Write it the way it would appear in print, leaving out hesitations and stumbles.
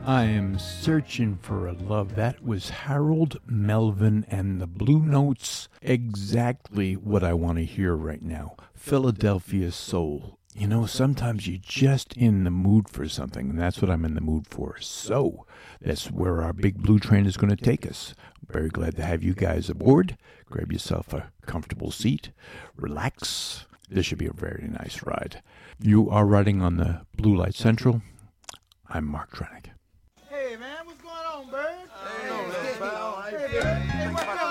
I am searching for a love. That was Harold Melvin and the Blue Notes. Exactly what I want to hear right now. Philadelphia Soul. You know, sometimes you're just in the mood for something, and that's what I'm in the mood for. So, that's where our big blue train is going to take us. Very glad to have you guys aboard. Grab yourself a comfortable seat. Relax. This should be a very nice ride. You are riding on the Blue Light Central. I'm Mark Trenick. Hey, man, what's going on, Bird? Hey, man. Hey, what's up?